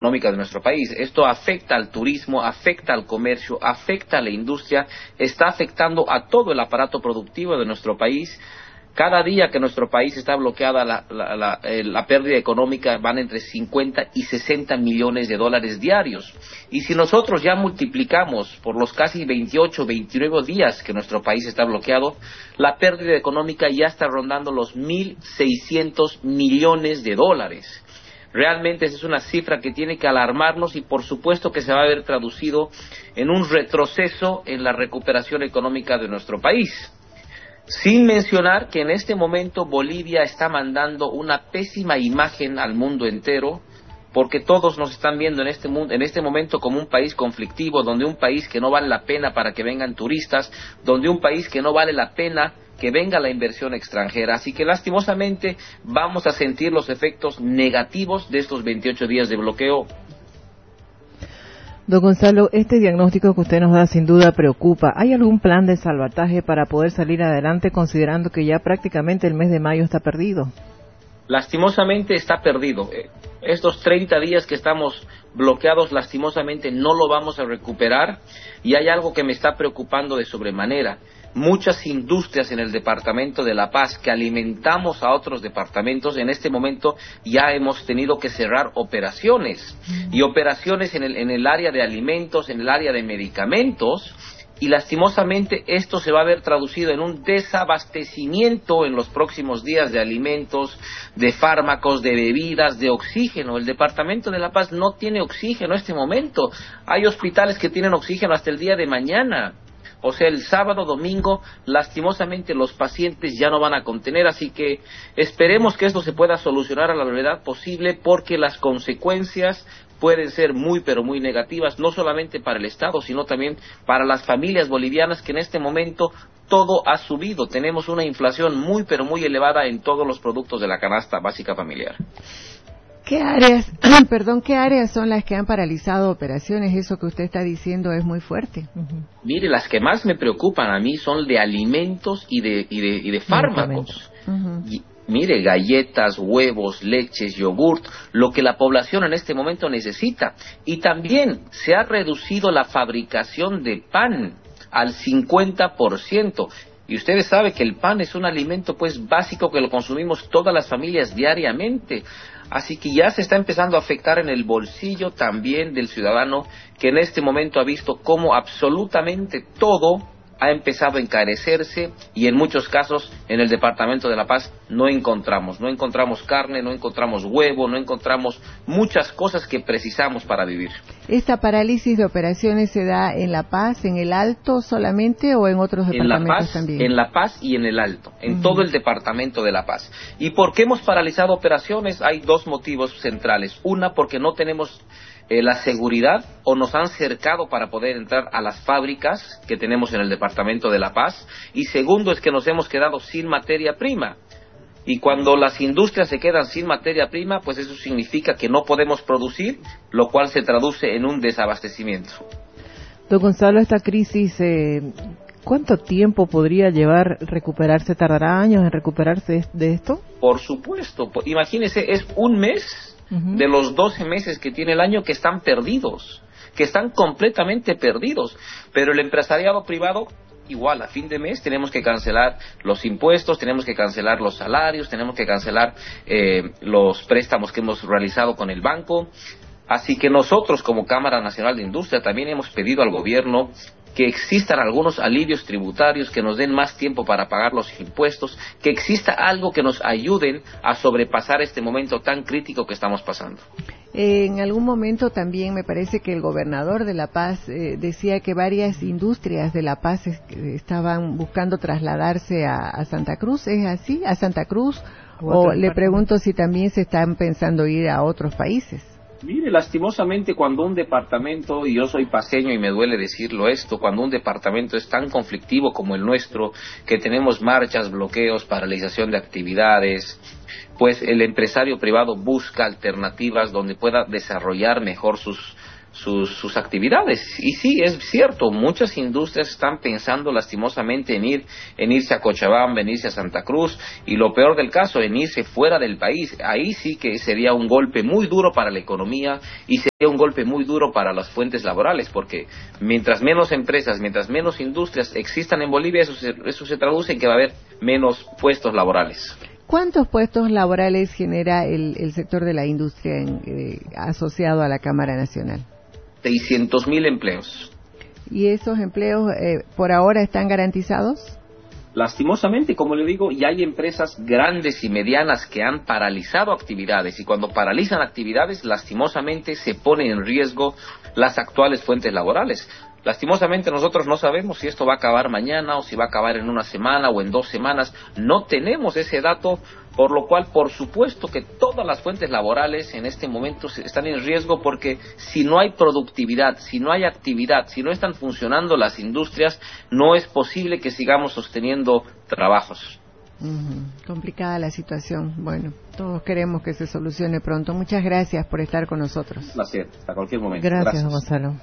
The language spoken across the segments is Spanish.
económica de nuestro país. Esto afecta al turismo, afecta al comercio, afecta a la industria, está afectando a todo el aparato productivo de nuestro país. Cada día que nuestro país está bloqueada la pérdida económica van entre 50 y 60 millones de dólares diarios. Y si nosotros ya multiplicamos por los casi 28, 29 días que nuestro país está bloqueado, la pérdida económica ya está rondando los 1.600 millones de dólares. Realmente esa es una cifra que tiene que alarmarnos y por supuesto que se va a ver traducido en un retroceso en la recuperación económica de nuestro país. Sin mencionar que en este momento Bolivia está mandando una pésima imagen al mundo entero, porque todos nos están viendo en este momento como un país conflictivo, donde un país que no vale la pena para que vengan turistas, donde un país que no vale la pena que venga la inversión extranjera. Así que lastimosamente vamos a sentir los efectos negativos de estos 28 días de bloqueo. Don Gonzalo, este diagnóstico que usted nos da sin duda preocupa. ¿Hay algún plan de salvataje para poder salir adelante considerando que ya prácticamente el mes de mayo está perdido? Lastimosamente está perdido. Estos 30 días que estamos bloqueados, lastimosamente no lo vamos a recuperar, y hay algo que me está preocupando de sobremanera. Muchas industrias en el departamento de La Paz que alimentamos a otros departamentos, en este momento ya hemos tenido que cerrar operaciones, y operaciones en el área de alimentos, en el área de medicamentos, y lastimosamente esto se va a ver traducido en un desabastecimiento en los próximos días de alimentos, de fármacos, de bebidas, de oxígeno. El departamento de La Paz no tiene oxígeno en este momento. Hay hospitales que tienen oxígeno hasta el día de mañana. O sea, el sábado, domingo, lastimosamente los pacientes ya no van a contener, así que esperemos que esto se pueda solucionar a la brevedad posible, porque las consecuencias pueden ser muy, pero muy negativas, no solamente para el Estado, sino también para las familias bolivianas, que en este momento todo ha subido. Tenemos una inflación muy, pero muy elevada en todos los productos de la canasta básica familiar. ¿Qué áreas, qué áreas son las que han paralizado operaciones? Eso que usted está diciendo es muy fuerte. Mire, las que más me preocupan a mí son de alimentos y de fármacos. Mire, galletas, huevos, leches, yogurt, lo que la población en este momento necesita. Y también se ha reducido la fabricación de pan al 50%. Y ustedes saben que el pan es un alimento pues básico que lo consumimos todas las familias diariamente. Así que ya se está empezando a afectar en el bolsillo también del ciudadano, que en este momento ha visto cómo absolutamente todo ha empezado a encarecerse, y en muchos casos en el departamento de La Paz no encontramos carne, no encontramos huevo, no encontramos muchas cosas que precisamos para vivir. ¿Esta parálisis de operaciones se da en La Paz, en el Alto solamente, o en otros departamentos también? En La Paz y en el Alto, en todo el departamento de La Paz. ¿Y por qué hemos paralizado operaciones? Hay dos motivos centrales. Una, porque no tenemos la seguridad, o nos han cercado para poder entrar a las fábricas que tenemos en el departamento de La Paz, y segundo es que nos hemos quedado sin materia prima. Y cuando las industrias se quedan sin materia prima, pues eso significa que no podemos producir, lo cual se traduce en un desabastecimiento. Don Gonzalo, esta crisis, ¿cuánto tiempo podría llevar recuperarse? ¿Tardará años en recuperarse de esto? Por supuesto, imagínese, es un mes de los 12 meses que tiene el año que están perdidos, que están completamente perdidos. Pero el empresariado privado, igual, a fin de mes tenemos que cancelar los impuestos, tenemos que cancelar los salarios, tenemos que cancelar los préstamos que hemos realizado con el banco. Así que nosotros, como Cámara Nacional de Industria, también hemos pedido al gobierno que existan algunos alivios tributarios, que nos den más tiempo para pagar los impuestos, que exista algo que nos ayuden a sobrepasar este momento tan crítico que estamos pasando. En algún momento también me parece que el gobernador de La Paz decía que varias industrias de La Paz estaban buscando trasladarse a Santa Cruz. ¿Es así? ¿A Santa Cruz? O le pregunto si también se están pensando ir a otros países. Mire, lastimosamente cuando un departamento, y yo soy paceño y me duele decirlo esto, cuando un departamento es tan conflictivo como el nuestro, que tenemos marchas, bloqueos, paralización de actividades, pues el empresario privado busca alternativas donde pueda desarrollar mejor sus actividades. Y sí, es cierto, muchas industrias están pensando lastimosamente en irse a Cochabamba, en irse a Santa Cruz, y lo peor del caso, en irse fuera del país. Ahí sí que sería un golpe muy duro para la economía y sería un golpe muy duro para las fuentes laborales, porque mientras menos empresas, mientras menos industrias existan en Bolivia, eso se traduce en que va a haber menos puestos laborales. ¿Cuántos puestos laborales genera el sector de la industria asociado a la Cámara Nacional? 600.000 empleos. ¿Y esos empleos por ahora están garantizados? Lastimosamente, como le digo, ya hay empresas grandes y medianas que han paralizado actividades, y cuando paralizan actividades, lastimosamente se ponen en riesgo las actuales fuentes laborales. Lastimosamente nosotros no sabemos si esto va a acabar mañana o si va a acabar en una semana o en 2 semanas. No tenemos ese dato, por lo cual, por supuesto que todas las fuentes laborales en este momento están en riesgo, porque si no hay productividad, si no hay actividad, si no están funcionando las industrias, no es posible que sigamos sosteniendo trabajos. Complicada la situación. Bueno, todos queremos que se solucione pronto. Muchas gracias por estar con nosotros. Un placer, hasta cualquier momento. Gracias. Gonzalo.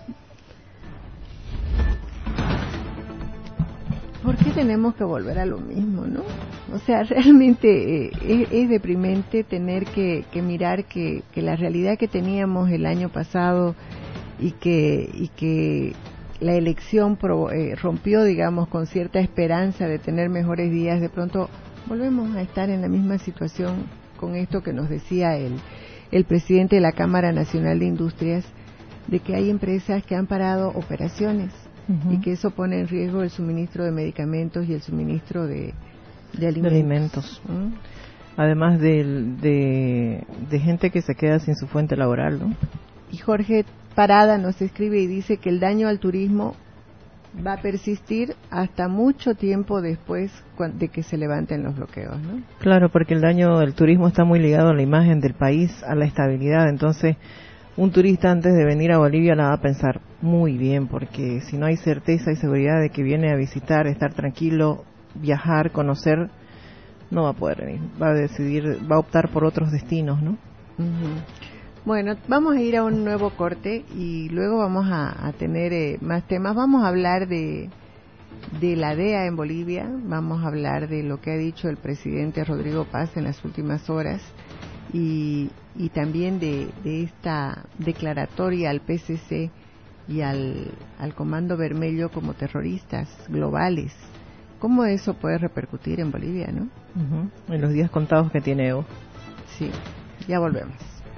¿Por qué tenemos que volver a lo mismo, no? O sea, realmente es deprimente tener que mirar que la realidad que teníamos el año pasado y que la elección rompió, digamos, con cierta esperanza de tener mejores días, de pronto volvemos a estar en la misma situación con esto que nos decía el presidente de la Cámara Nacional de Industrias, de que hay empresas que han parado operaciones. Y que eso pone en riesgo el suministro de medicamentos y el suministro de alimentos. Además de gente que se queda sin su fuente laboral, ¿no? Y Jorge Parada nos escribe y dice que el daño al turismo va a persistir hasta mucho tiempo después de que se levanten los bloqueos, ¿no? Claro, porque el daño del turismo está muy ligado a la imagen del país, a la estabilidad. Entonces, un turista antes de venir a Bolivia la va a pensar muy bien, porque si no hay certeza y seguridad de que viene a visitar, estar tranquilo, viajar, conocer, no va a poder venir. Va a optar por otros destinos, ¿no? Bueno, vamos a ir a un nuevo corte y luego vamos a tener más temas. Vamos a hablar de la DEA en Bolivia, vamos a hablar de lo que ha dicho el presidente Rodrigo Paz en las últimas horas, y también de esta declaratoria al PCC y al Comando Vermelho como terroristas globales. ¿Cómo eso puede repercutir en Bolivia, no? En los días contados que tiene Evo. Sí, ya volvemos.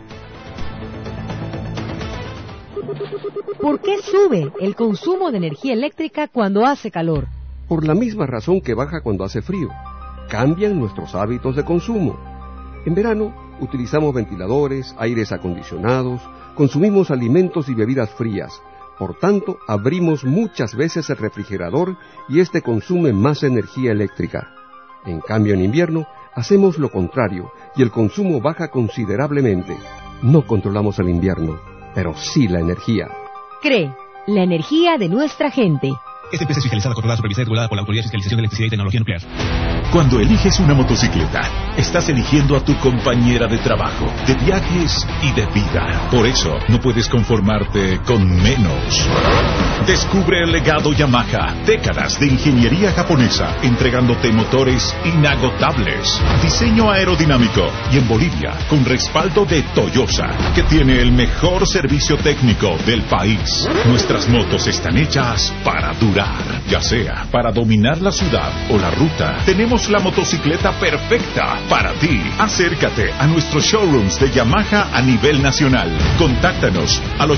¿Por qué sube el consumo de energía eléctrica cuando hace calor? Por la misma razón que baja cuando hace frío. Cambian nuestros hábitos de consumo. En verano utilizamos ventiladores, aires acondicionados, consumimos alimentos y bebidas frías. Por tanto, abrimos muchas veces el refrigerador y este consume más energía eléctrica. En cambio, en invierno, hacemos lo contrario y el consumo baja considerablemente. No controlamos el invierno, pero sí la energía. CRE, la energía de nuestra gente. Esta empresa es fiscalizada, controlada, supervisada y regulada por la Autoridad de Fiscalización de Electricidad y Tecnología Nuclear. Cuando eliges una motocicleta, estás eligiendo a tu compañera de trabajo, de viajes y de vida. Por eso, no puedes conformarte con menos. Descubre el legado Yamaha. Décadas de ingeniería japonesa, entregándote motores inagotables. Diseño aerodinámico. Y en Bolivia, con respaldo de Toyosa, que tiene el mejor servicio técnico del país. Nuestras motos están hechas para durar. Ya sea para dominar la ciudad o la ruta, tenemos la motocicleta perfecta para ti. Acércate a nuestros showrooms de Yamaha a nivel nacional. Contáctanos al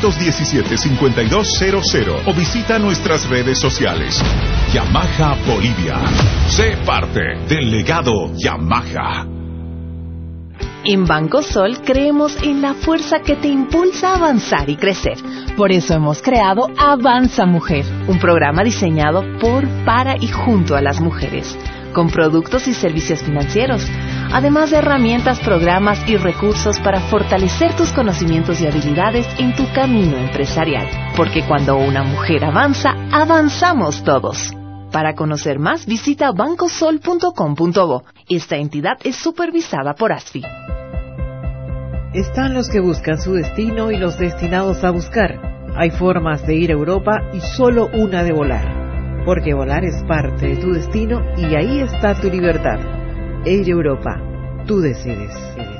817-5200 o visita nuestras redes sociales. Yamaha Bolivia. Sé parte del legado Yamaha. En Banco Sol creemos en la fuerza que te impulsa a avanzar y crecer. Por eso hemos creado Avanza Mujer, un programa diseñado por, para y junto a las mujeres, con productos y servicios financieros, además de herramientas, programas y recursos para fortalecer tus conocimientos y habilidades en tu camino empresarial. Porque cuando una mujer avanza, avanzamos todos. Para conocer más, visita bancosol.com.bo. Esta entidad es supervisada por ASFI. Están los que buscan su destino y los destinados a buscar. Hay formas de ir a Europa y solo una de volar. Porque volar es parte de tu destino y ahí está tu libertad. Air Europa, tú decides.